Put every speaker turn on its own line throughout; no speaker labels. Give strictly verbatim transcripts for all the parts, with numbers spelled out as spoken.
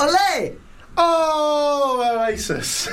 Olé!
Oh, Oasis.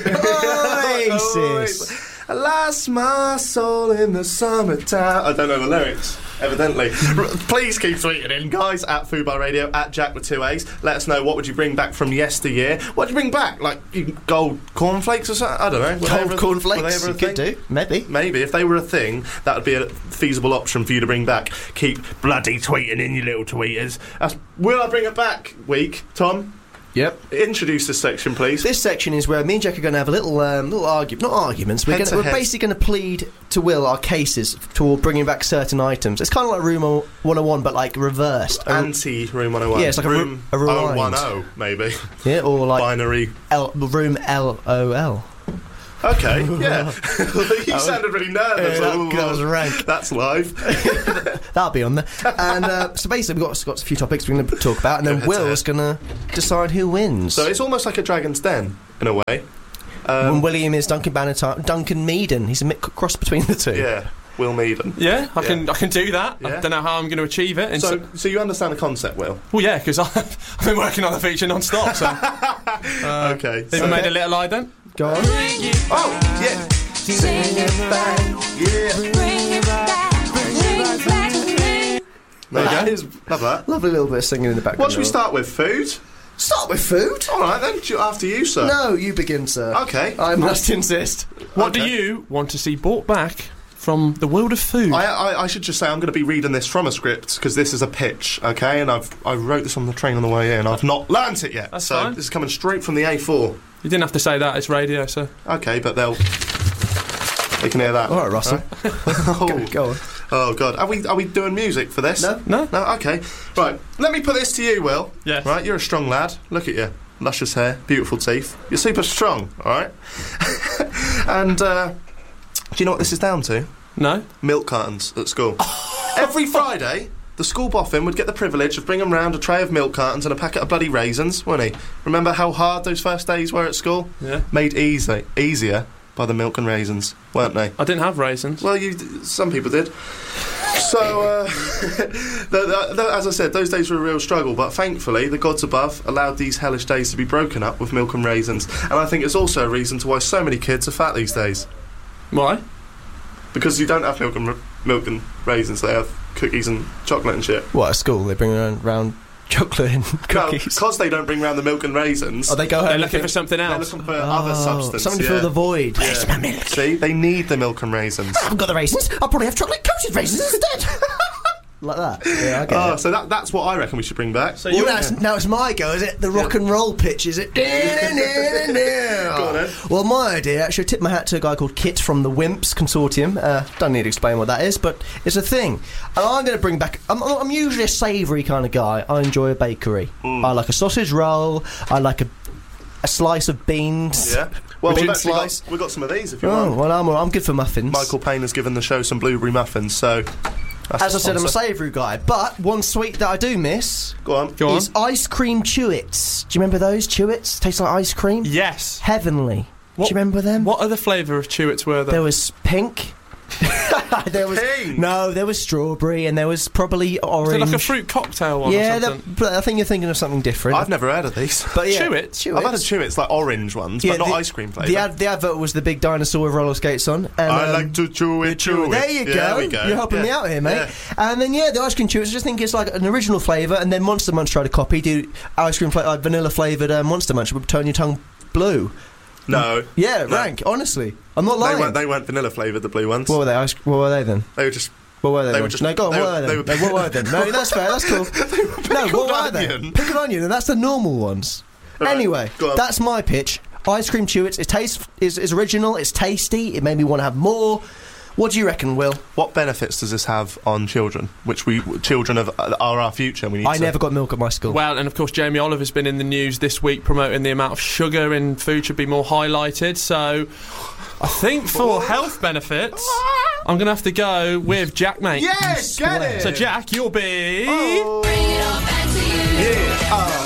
Oasis.
Alas, my soul in the summertime. I don't know the lyrics, evidently. R- please keep tweeting in, guys, at Fubar Radio, at Jack with two A's. Let us know, what would you bring back from yesteryear? What would you bring back? Like, you, gold cornflakes or something? I don't know. Were they
Gold
ever-
cornflakes?
were they ever a
You could
thing?
do. Maybe.
Maybe. If they were a thing, that would be a feasible option for you to bring back. Keep bloody tweeting in, you little tweeters. That's, will I bring it back week, Tom?
Yep.
Introduce this section, please.
This section is where me and Jack are going to have a little, um, little argument. Not arguments. We're,
Head
gonna,
to
we're
head.
basically going to plead to Will our cases toward bringing back certain items. It's kind of like Room one oh one, but like reversed.
Anti-Room one oh one.
Yeah, it's like a
Room
ru- a rewind.
oh one oh, maybe.
Yeah, or like
Binary.
L- Room L O L.
Okay, yeah. You sounded really nervous.
Yeah, that-
Ooh,
that was rank.
That's live.
That'll be on there. And uh, so basically, we've got, got a few topics we're going to talk about, and then
Go ahead,
Will's going to decide who wins.
So it's almost like a Dragon's Den, in a way.
when
Um,
William is Duncan Bannatyne, Duncan Meaden. He's a mi- cross between the two.
yeah, Will Meaden.
Yeah, I
Yeah.
can I can do that. I
Yeah.
don't know how I'm going to achieve it. And
So,
so,
so you understand the concept, Will?
well, yeah, because I've, I've been working on the feature non-stop. So, uh,
Okay.
Even
so-
made a little ident.
Go on.
Oh, yeah.
Sing it back,
Yeah.
bring it back, bring it back to me.
There you
That
go.
is
Love that.
lovely little bit of singing in the background.
What should we start with? Food?
Start with food.
All right, then. Ju- After you, sir.
No, you begin, sir.
Okay.
I must insist.
What do
Okay.
you want to see brought back from the world of food?
I, I, I should just say I'm going to be reading this from a script because this is a pitch, okay? And I've I wrote this on the train on the way in. I've not learnt it yet,
That's
so
fine.
this is coming straight from the A four.
You didn't have to say that. It's radio, so.
Okay, but they'll they can hear that.
All right, Russell.
Oh,
Go on.
oh God, are we are we doing music for this?
No.
No?
No. Okay. Right. Let me put this to you, Will.
Yes.
Right. You're a strong lad. Look at you. Luscious hair, beautiful teeth. You're super strong. All right. And uh, do you know what this is down to?
No?
Milk cartons at school. Every Friday, the school boffin would get the privilege of bringing round a tray of milk cartons and a packet of bloody raisins, wouldn't he? Remember how hard those first days were at school?
Yeah.
Made easy, easier by the milk and raisins, weren't they?
I didn't have raisins.
Well, you, some people did. So, uh, the, the, the, as I said, those days were a real struggle, but thankfully the gods above allowed these hellish days to be broken up with milk and raisins. And I think it's also a reason to why so many kids are fat these days.
Why?
Because you don't have milk and, r- milk and raisins, they have cookies and chocolate and shit.
What, at school? They bring around, round chocolate and
No,
cookies?
because they don't bring round the milk and raisins,
Oh, they go home
They're
and
looking
think,
for something
they're
else.
looking for other substance.
something to
yeah.
fill the void.
Yeah.
Where's my milk?
See, they need the milk and raisins.
I haven't got the raisins. I'll probably have chocolate-coated raisins instead. Like that. Yeah, I get
Oh,
it.
so that, that's what I reckon we should bring back. So
Well, now it's, now it's my go, is it? The rock and roll pitch, is it?
Go on, then.
Well, my idea, actually, I tipped my hat to a guy called Kit from the Wimps Consortium. Uh, don't need to explain what that is, but it's a thing. And I'm going to bring back... I'm, I'm usually a savoury kind of guy. I enjoy a bakery.
Mm.
I like a sausage roll. I like a, a slice of beans.
Yeah. Well, we've
Pigeon
actually got,
slice.
we've got some of these if you
Oh,
want.
well, I'm, I'm good for muffins.
Michael Payne has given the show some blueberry muffins, so... That's
As I
the
said, I'm a
sponsor.
savoury guy. But one sweet that I do miss
Go on.
Go on.
is ice cream chewits. Do you remember those chewits? Taste like ice cream?
Yes.
Heavenly.
What-
Do you remember them?
What other flavour of Chewits were there?
There was pink. there was
Pink?
no. There was strawberry, and there was probably orange.
Was it like a fruit cocktail one
Yeah,
or
that,
something?
but I think you're thinking of something different.
I've never heard of these.
but yeah,
Chewits?
Chewits.
I've had a chew, it's like orange ones,
Yeah,
but not
the-
ice cream flavour.
The, ad, the advert was the big dinosaur with roller skates on. And,
I
um,
like to chew it, chew it.
There you
Yeah,
go.
there we go.
You're helping
Yeah.
me out here, mate.
Yeah.
And then yeah, the ice cream chewits. I just think it's like an original flavour, and then Monster Munch tried to copy, do ice cream fla- like vanilla flavoured uh, Monster Munch would turn your tongue blue.
No.
Yeah,
No.
rank. Honestly, I'm not
They
lying.
weren't, they weren't vanilla flavoured, the blue ones.
What were they? Ice, what were they then?
They were just...
What were they?
They
then?
were just-
no, go on.
they
What
were-
were they?
they were-
then? No, what were they? then? No, that's fair. That's cool. no,
pickled
what were they?
onion.
Pickled onion, and that's the normal ones.
Right,
Anyway,
go on.
that's my pitch. Ice cream chewits. It tastes is is original. It's tasty. It made me want to have more. What do you reckon, Will?
What benefits does this have on children? Which we... Children of, are our future. We need
I
to...
never got milk at my school.
Well, and of course, Jamie Oliver's been in the news this week promoting the amount of sugar in food should be more highlighted. So, I think for health benefits, I'm going to have to go with Jack, mate.
Yes, get it!
So, Jack, you'll be.
Oh.
Bring it all back to you.
Yeah. Uh,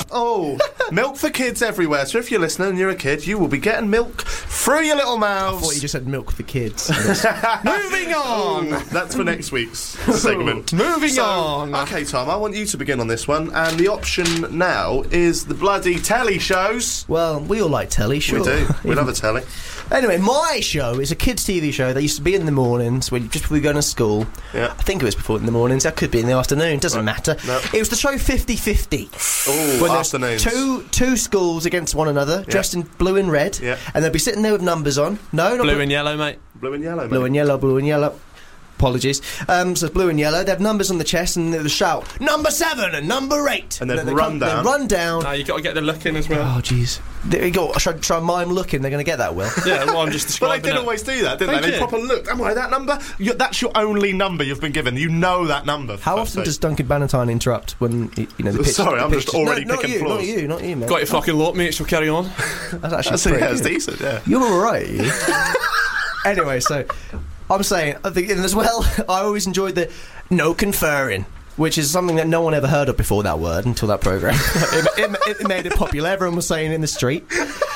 Oh, milk for kids everywhere. So if you're listening and you're a kid, you will be getting milk through your little
I
mouths.
thought you just said milk for kids.
Moving on.
Ooh, that's for next week's segment.
Moving
So,
on.
Okay, Tom, I want you to begin on this one, and the option now is the bloody telly shows.
Well, we all like telly, sure.
We do. We love a telly.
Anyway, my show is a kids' T V show that used to be in the mornings when just before we go to school.
Yeah.
I think it was before in the mornings. That could be in the afternoon. Doesn't
Right.
matter.
No.
It was the show fifty fifty.
Oh,
When there's
afternoons.
two two schools against one another, dressed in blue and red,
Yeah.
and they'll be sitting there with numbers on. No, not
Blue and yellow, mate.
Blue and yellow,
blue
mate.
and yellow, blue and yellow. Apologies. Um, so it's blue and yellow. They have numbers on the chest, and they shout number seven and number eight,
And they'd
then they
run
come-
down.
They run down.
No, you got to get the look in as well.
Oh, jeez. There you go. I should try and mime looking. They're going to get that, Will.
Yeah, well, I'm just
But they
describing
did
it.
always do that, didn't
Thank
they? They
you.
proper looked. Am I that number? You, that's your only number you've been given. You know that number. for
How
fuck's
often
sake.
does Duncan Bannatyne interrupt when you know the pitch?
Sorry,
the
I'm
pitch
just already
no,
picking
not you,
flaws.
Not you, not you, mate.
Got your fucking lot, mate, so carry on.
That's actually
That's,
pretty
yeah, it's
good.
decent, yeah.
You're all right. You. Anyway, so I'm saying, I think, and as well, I always enjoyed the no conferring, which is something that no one ever heard of before that word until that programme. it, it, it made it popular. Everyone was saying it in the street.